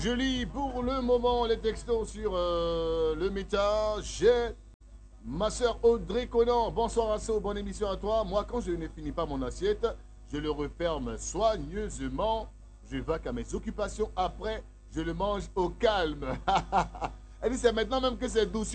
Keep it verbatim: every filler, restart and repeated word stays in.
Je lis pour le moment les textos sur euh, le méta. J'ai ma soeur Audrey Conan. Bonsoir Asso, bonne émission à toi. Moi, quand je ne finis pas mon assiette, je le referme soigneusement. Je vaque à mes occupations. Après, je le mange au calme. Elle dit c'est maintenant même que c'est douce.